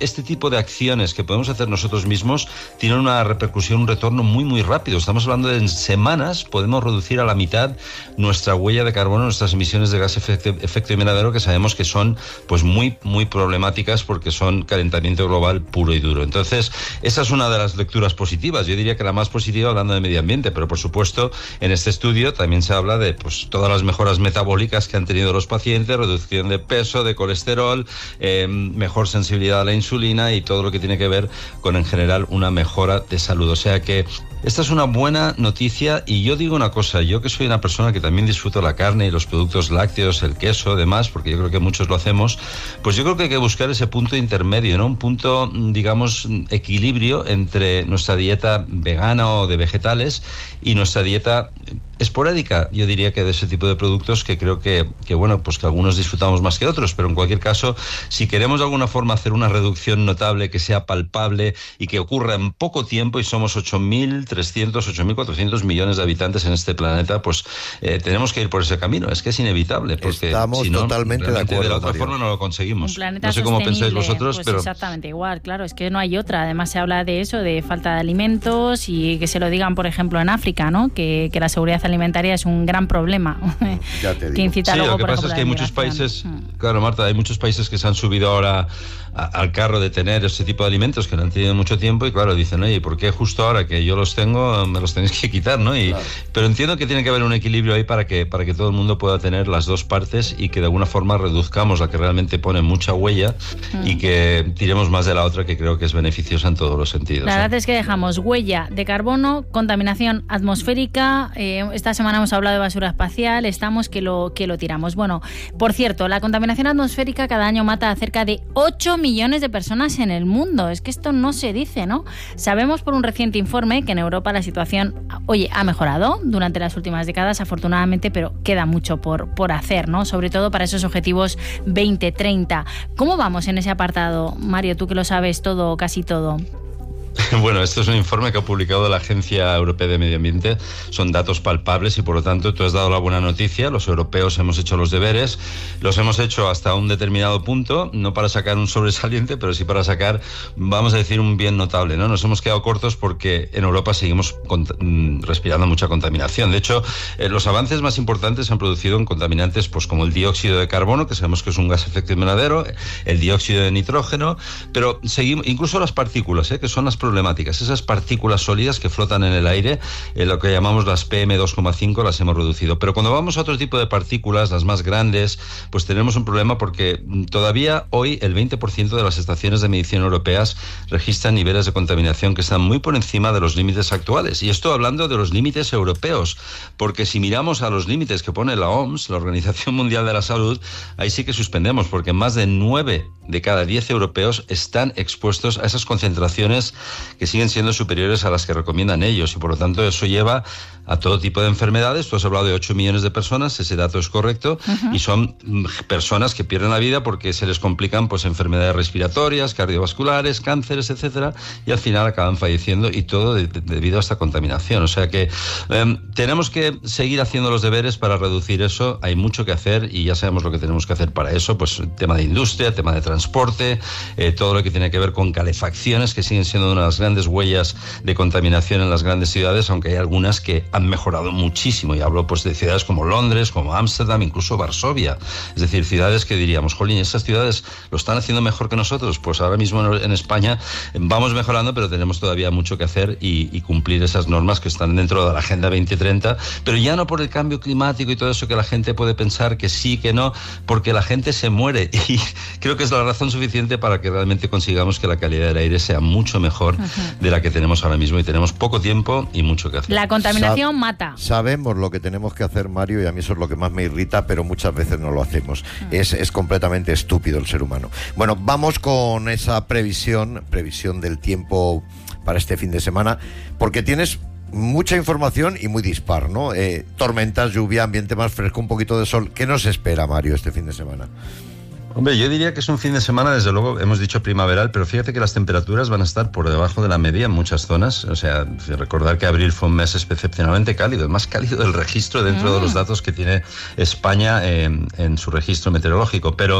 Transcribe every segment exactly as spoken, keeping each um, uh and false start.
este tipo de acciones que podemos hacer nosotros mismos tienen una repercusión, un retorno muy, muy rápido. Estamos hablando de en semanas podemos reducir a la mitad nuestra huella de carbono, nuestras emisiones de gas efecto, efecto invernadero, que sabemos que son pues muy, muy problemáticas porque son calentamiento global puro y duro. Entonces, esa es una de las lecturas positivas. Yo diría que la más positiva hablando de medio ambiente, pero por supuesto, en este estudio también se habla de pues todas las mejoras metabólicas que han tenido los pacientes, reducción de peso, de colesterol, eh, mejor sensibilidad a la insulina y todo lo que tiene que ver con, en general, una mejora de salud. O sea que esta es una buena noticia, y yo digo una cosa, yo que soy una persona que también disfruto la carne y los productos lácteos, el queso, demás, porque yo creo que muchos lo hacemos, pues yo creo que hay que buscar ese punto intermedio, ¿no? Un punto, digamos, equilibrio entre nuestra dieta vegana o de vegetales y nuestra dieta esporádica, yo diría, que de ese tipo de productos que creo que, que, bueno, pues que algunos disfrutamos más que otros, pero en cualquier caso, si queremos de alguna forma hacer una reducción notable que sea palpable y que ocurra en poco tiempo, y somos ocho mil trescientos, ocho mil cuatrocientos millones de habitantes en este planeta, pues eh, tenemos que ir por ese camino. Es que es inevitable, porque estamos si no, totalmente de acuerdo, de la otra Mario. forma no lo conseguimos. Un planeta no sé cómo pensáis vosotros, pues pero exactamente igual, claro, es que no hay otra. Además se habla de eso, de falta de alimentos, y que se lo digan, por ejemplo, en África, ¿no? Que, que la seguridad alimentaria es un gran problema. Ya te digo. Que incita sí, luego, lo que por pasa ejemplo, es que hay la muchos inmigración. países, claro, Marta, hay muchos países que se han subido ahora a, al carro de tener este tipo de alimentos que no han tenido mucho tiempo, y claro, dicen, oye, ¿por qué justo ahora que yo los tengo me los tenéis que quitar, ¿no? Y, claro. Pero entiendo que tiene que haber un equilibrio ahí para que, para que todo el mundo pueda tener las dos partes, y que de alguna forma reduzcamos la que realmente pone mucha huella mm. y que tiremos más de la otra, que creo que es beneficiosa en todos los sentidos. La ¿eh? verdad es que dejamos huella de carbono, contaminación atmosférica, eh, esta semana hemos hablado de basura espacial, estamos que lo, que lo tiramos. Bueno, por cierto, la contaminación atmosférica cada año mata a cerca de ocho millones de personas en el mundo. Es que esto no se dice, ¿no? Sabemos por un reciente informe que en Europa la situación, oye, ha mejorado durante las últimas décadas, afortunadamente, pero queda mucho por, por hacer, ¿no? Sobre todo para esos objetivos veinte treinta. ¿Cómo vamos en ese apartado, Mario, tú que lo sabes todo, casi todo? Bueno, esto es un informe que ha publicado la Agencia Europea de Medio Ambiente. Son datos palpables y, por lo tanto, tú has dado la buena noticia. Los europeos hemos hecho los deberes, los hemos hecho hasta un determinado punto, no para sacar un sobresaliente, pero sí para sacar, vamos a decir, un bien notable, ¿no? Nos hemos quedado cortos porque en Europa seguimos respirando mucha contaminación. De hecho, eh, los avances más importantes se han producido en contaminantes pues como el dióxido de carbono, que sabemos que es un gas efecto invernadero, el dióxido de nitrógeno, pero seguimos, incluso las partículas, ¿eh? que son las problemáticas, esas partículas sólidas que flotan en el aire, eh, lo que llamamos las P M dos coma cinco, las hemos reducido. Pero cuando vamos a otro tipo de partículas, las más grandes, pues tenemos un problema, porque todavía hoy el veinte por ciento de las estaciones de medición europeas registran niveles de contaminación que están muy por encima de los límites actuales. Y esto hablando de los límites europeos, porque si miramos a los límites que pone la O M S, la Organización Mundial de la Salud, ahí sí que suspendemos, porque más de nueve de cada diez europeos están expuestos a esas concentraciones que siguen siendo superiores a las que recomiendan ellos, y por lo tanto eso lleva a todo tipo de enfermedades. Tú has hablado de ocho millones de personas, ese dato es correcto, uh-huh. y son personas que pierden la vida porque se les complican pues enfermedades respiratorias, cardiovasculares, cánceres, etcétera, y al final acaban falleciendo, y todo de, de, debido a esta contaminación. O sea que eh, tenemos que seguir haciendo los deberes para reducir eso. Hay mucho que hacer y ya sabemos lo que tenemos que hacer para eso, pues tema de industria, tema de transporte, eh, todo lo que tiene que ver con calefacciones, que siguen siendo una de las grandes huellas de contaminación en las grandes ciudades, aunque hay algunas que han mejorado muchísimo, y hablo pues de ciudades como Londres, como Ámsterdam, incluso Varsovia, es decir, ciudades que diríamos, jolín, esas ciudades lo están haciendo mejor que nosotros. Pues ahora mismo en España vamos mejorando, pero tenemos todavía mucho que hacer y, y cumplir esas normas que están dentro de la Agenda veinte treinta, pero ya no por el cambio climático y todo eso que la gente puede pensar que sí, que no, porque la gente se muere, y creo que es la razón suficiente para que realmente consigamos que la calidad del aire sea mucho mejor uh-huh. de la que tenemos ahora mismo, y tenemos poco tiempo y mucho que hacer. La contaminación Sa- mata. Sabemos lo que tenemos que hacer, Mario, y a mí eso es lo que más me irrita, pero muchas veces no lo hacemos. Uh-huh. Es, es completamente estúpido el ser humano. Bueno, vamos con esa previsión, previsión del tiempo para este fin de semana, porque tienes mucha información y muy dispar, ¿no? Eh, tormentas, lluvia, ambiente más fresco, un poquito de sol. ¿Qué nos espera, Mario, este fin de semana? Hombre, yo diría que es un fin de semana, desde luego, hemos dicho primaveral, pero fíjate que las temperaturas van a estar por debajo de la media en muchas zonas. O sea, recordar que abril fue un mes excepcionalmente cálido, el más cálido del registro dentro mm. de los datos que tiene España eh, en su registro meteorológico. Pero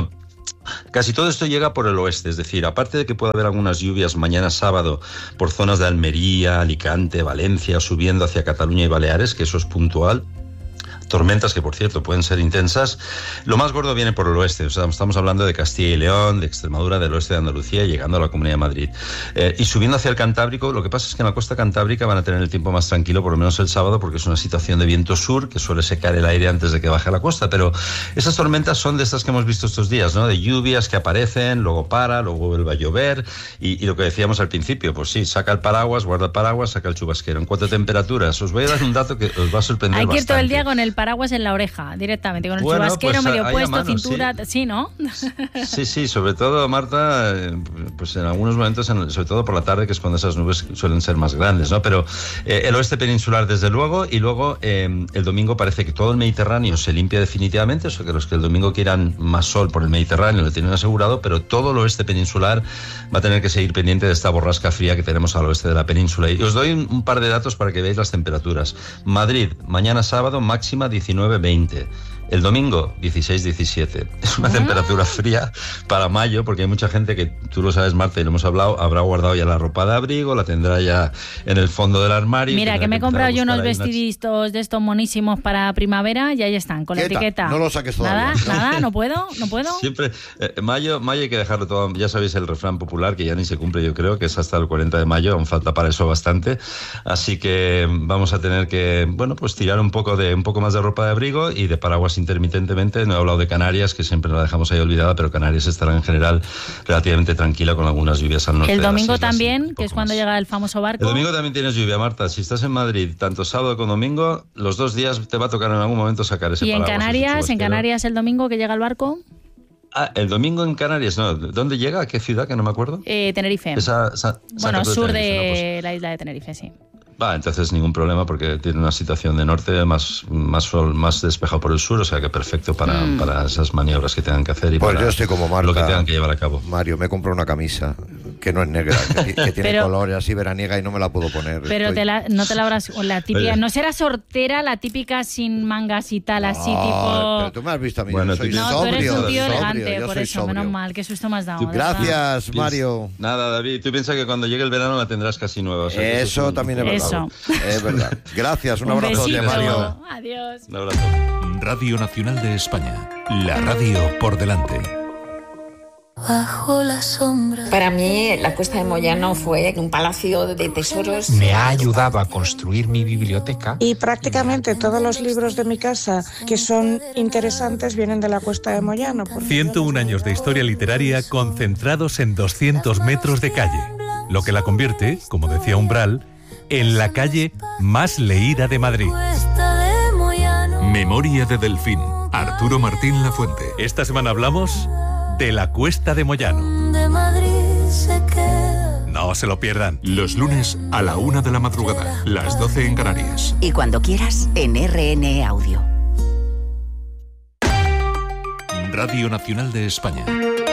Casi todo esto llega por el oeste, es decir, aparte de que pueda haber algunas lluvias mañana sábado por zonas de Almería, Alicante, Valencia, subiendo hacia Cataluña y Baleares, que eso es puntual, tormentas que, por cierto, pueden ser intensas. Lo más gordo viene por el oeste, o sea, estamos hablando de Castilla y León, de Extremadura, del oeste de Andalucía, llegando a la Comunidad de Madrid. Eh, y subiendo hacia el Cantábrico, lo que pasa es que en la costa cantábrica van a tener el tiempo más tranquilo, por lo menos el sábado, porque es una situación de viento sur, que suele secar el aire antes de que baje a la costa, pero esas tormentas son de estas que hemos visto estos días, ¿no? De lluvias que aparecen, luego para, luego vuelve a llover, y, y lo que decíamos al principio, pues sí, saca el paraguas, guarda el paraguas, saca el chubasquero. En cuanto a temperaturas, os voy a dar un dato que os va a sorprender Hay que ir bastante. todo el día con el paraguas en la oreja, directamente, con el bueno, chubasquero pues, medio puesto, mano, cintura, sí. sí, ¿no? Sí, sí, sobre todo, Marta, pues en algunos momentos, sobre todo por la tarde, que es cuando esas nubes suelen ser más grandes, ¿no? Pero eh, el oeste peninsular, desde luego, y luego eh, el domingo parece que todo el Mediterráneo se limpia definitivamente, o sea que los que el domingo quieran más sol por el Mediterráneo lo tienen asegurado, pero todo el oeste peninsular va a tener que seguir pendiente de esta borrasca fría que tenemos al oeste de la península. Y os doy un, un par de datos para que veáis las temperaturas. Madrid, mañana sábado, máxima diecinueve veinte. El domingo, dieciséis diecisiete. Es una ah. temperatura fría para mayo, porque hay mucha gente que, tú lo sabes, Marta, y lo hemos hablado, habrá guardado ya la ropa de abrigo, la tendrá ya en el fondo del armario. Mira, que me he comprado yo unos vestiditos de estos monísimos para primavera y ahí están, con la etiqueta. No lo saques todavía. Nada, nada, no puedo, no puedo. Siempre, eh, mayo, mayo hay que dejarlo todo, ya sabéis el refrán popular, que ya ni se cumple, yo creo, que es hasta el cuarenta de mayo, aún falta para eso bastante. Así que vamos a tener que, bueno, pues tirar un poco, de, un poco más de ropa de abrigo y de paraguas intermitentemente. No he hablado de Canarias, que siempre la dejamos ahí olvidada, pero Canarias estará en general relativamente tranquila con algunas lluvias al norte. El domingo de las islas, también, que es cuando más. Llega el famoso barco. El domingo también tienes lluvia, Marta. Si estás en Madrid, tanto sábado como domingo, los dos días te va a tocar en algún momento sacar ese paraguas. ¿Y en Canarias, en Canarias el domingo que llega el barco? Ah, el domingo en Canarias, no. ¿Dónde llega? ¿A qué ciudad? Que no me acuerdo. Eh, Tenerife. Esa, esa, bueno, sur de, Tenerife, de ¿no? Pues, la isla de Tenerife, sí. Va, entonces ningún problema porque tiene una situación de norte, más, más sol, más despejado por el sur, o sea que perfecto para, mm. para esas maniobras que tengan que hacer y pues para yo estoy como Marta, lo que tengan que llevar a cabo. Mario, me compré una camisa que no es negra, que, que tiene pero, colores así veraniega y no me la puedo poner. Pero estoy... te la, no te la habrás... La típica, no será sortera, la típica sin mangas y tal, no, así tipo... Pero tú me has visto a mí, bueno, yo soy no, sobrio. tú eres un tío sobrio, elegante, por eso, sobrio. menos mal, qué susto me has dado. Tú, gracias, tú, Mario. Nada, David, tú piensas que cuando llegue el verano la tendrás casi nueva. O sea, eso, eso es también un... es verdad. Eso. Es verdad. Gracias, un, un abrazo de Mario. Adiós. Un abrazo. Radio Nacional de España, la radio por delante. Bajo la sombra. Para mí, la Cuesta de Moyano fue un palacio de tesoros. Me ha ayudado a construir mi biblioteca. Y prácticamente todos los libros de mi casa que son interesantes vienen de la Cuesta de Moyano. ciento uno años de historia literaria concentrados en doscientos metros de calle, lo que la convierte, como decía Umbral, en la calle más leída de Madrid. Memoria de Delfín, Arturo Martín Lafuente. Esta semana hablamos de la Cuesta de Moyano. No se lo pierdan. Los lunes a la una de la madrugada, las doce en Canarias. Y cuando quieras, en R N E Audio. Radio Nacional de España.